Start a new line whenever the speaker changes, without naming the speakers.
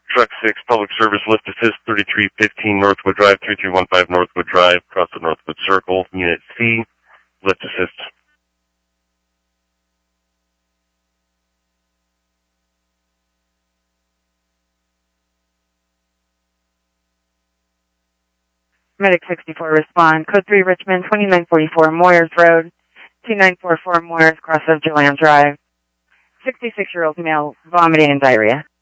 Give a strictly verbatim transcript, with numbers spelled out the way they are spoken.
Truck six, Public Service Lift Assist, thirty-three fifteen Northwood Drive, three three one five Northwood Drive, across the Northwood Circle, Unit C, Lift Assist.
Medic sixty-four, respond. Code three, Richmond, twenty-nine forty-four Moyers Road, two nine four four Moyers, cross of Joanne Drive. sixty-six-year-old male, vomiting and diarrhea.